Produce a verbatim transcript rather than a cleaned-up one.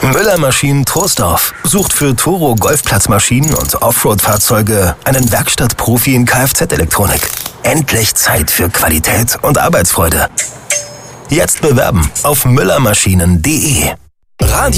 Müller Maschinen Troisdorf sucht für Toro Golfplatzmaschinen und Offroad-Fahrzeuge einen Werkstattprofi in Kfz-Elektronik. Endlich Zeit für Qualität und Arbeitsfreude. Jetzt bewerben auf müllermaschinen punkt de. Radio